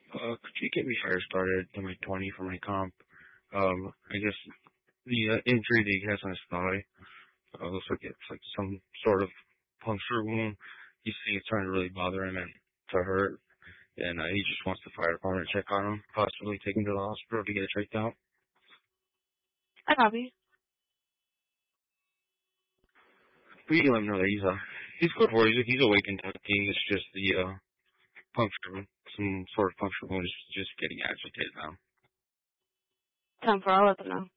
Could you get me fire started in my 20 for my comp? I guess the injury that he has on his thigh, looks like it's like some sort of puncture wound. He's saying it's starting to really bother him and to hurt, and he just wants the fire department to check on him, possibly take him to the hospital to get it checked out. I copy. But you can let him know that he's good for it. He's awake and talking. It's just the puncture, some sort of puncture wound is just getting agitated now. 10-4, I'll let them know.